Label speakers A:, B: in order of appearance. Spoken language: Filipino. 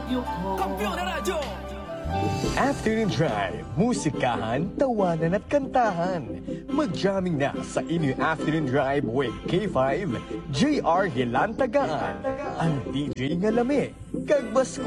A: radyo ko.
B: Kampiyon na radyo!
C: Afternoon Drive, musikahan, tawanan at kantahan. Mag-jamming na sa inyong Afternoon Drive with K5, JR Hilantagaan, ang DJ nga lami, kag Basko